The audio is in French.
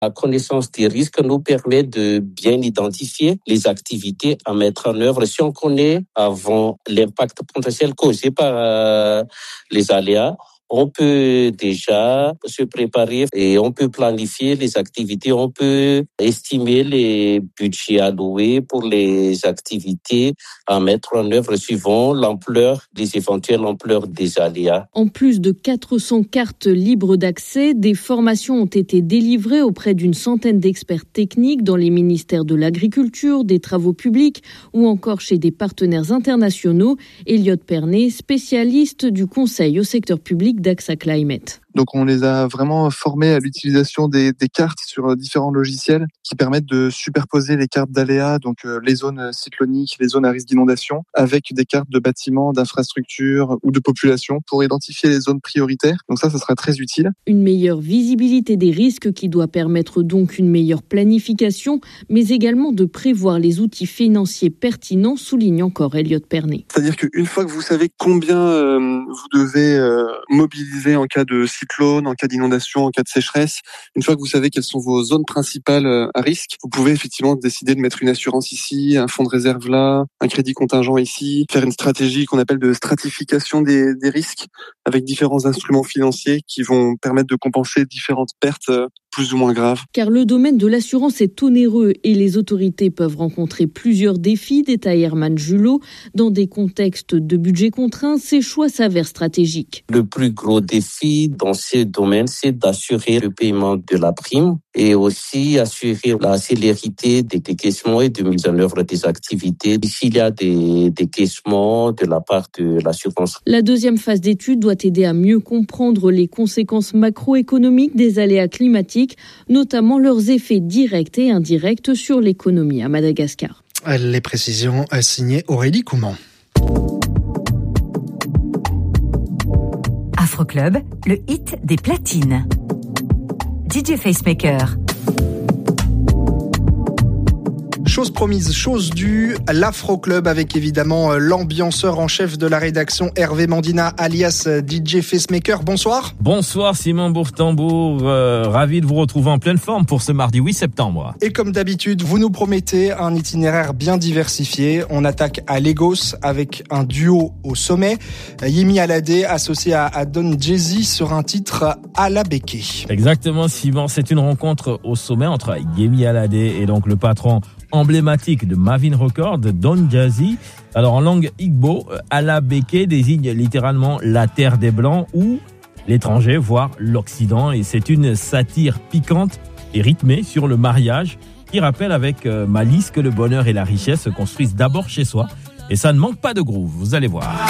La connaissance des risques nous permet de bien identifier les activités à mettre en œuvre. Si on connaît avant l'impact potentiel causé par les aléas, on peut déjà se préparer et on peut planifier les activités, on peut estimer les budgets alloués pour les activités à mettre en œuvre suivant l'ampleur des éventuelles ampleurs des aléas. En plus de 400 cartes libres d'accès, des formations ont été délivrées auprès d'une centaine d'experts techniques dans les ministères de l'Agriculture, des Travaux publics ou encore chez des partenaires internationaux. Elliot Pernet, spécialiste du conseil au secteur public d'AXA Climate. Donc on les a vraiment formés à l'utilisation des cartes sur différents logiciels qui permettent de superposer les cartes d'aléas, donc les zones cycloniques, les zones à risque d'inondation, avec des cartes de bâtiments, d'infrastructures ou de population pour identifier les zones prioritaires. Donc ça sera très utile. Une meilleure visibilité des risques qui doit permettre donc une meilleure planification, mais également de prévoir les outils financiers pertinents, souligne encore Elliot Pernet. C'est-à-dire qu'une fois que vous savez combien vous devez mobiliser en cas de cyclone, en cas d'inondation, en cas de sécheresse, une fois que vous savez quelles sont vos zones principales à risque, vous pouvez effectivement décider de mettre une assurance ici, un fonds de réserve là, un crédit contingent ici, faire une stratégie qu'on appelle de stratification des risques avec différents instruments financiers qui vont permettre de compenser différentes pertes plus ou moins graves. Car le domaine de l'assurance est onéreux et les autorités peuvent rencontrer plusieurs défis, détaille Herman Julot. Dans des contextes de budget contraint, ces choix s'avèrent stratégiques. Le plus gros défi dans ce domaine, c'est d'assurer le paiement de la prime et aussi assurer la célérité des décaissements et de mise en œuvre des activités s'il y a des décaissements de la part de l'assurance. La deuxième phase d'étude doit aider à mieux comprendre les conséquences macroéconomiques des aléas climatiques, notamment leurs effets directs et indirects sur l'économie à Madagascar. Les précisions signées Aurélie Couman. Afroclub, le hit des platines. DJ Facemaker. Chose promise, chose due, l'Afroclub avec évidemment l'ambianceur en chef de la rédaction Hervé Mandina alias DJ Facemaker. Bonsoir. Bonsoir Simon Bourtambour, ravi de vous retrouver en pleine forme pour ce mardi 8 septembre. Et comme d'habitude, vous nous promettez un itinéraire bien diversifié. On attaque à Lagos avec un duo au sommet. Yemi Alade associé à Don Jazzy sur un titre Alabeke. Exactement Simon, c'est une rencontre au sommet entre Yemi Alade et donc le patron emblématique de Mavin Records, Don Jazzy. Alors en langue Igbo, Alabeke désigne littéralement la terre des Blancs ou l'étranger, voire l'Occident. Et c'est une satire piquante et rythmée sur le mariage qui rappelle avec malice que le bonheur et la richesse se construisent d'abord chez soi. Et ça ne manque pas de groove, vous allez voir.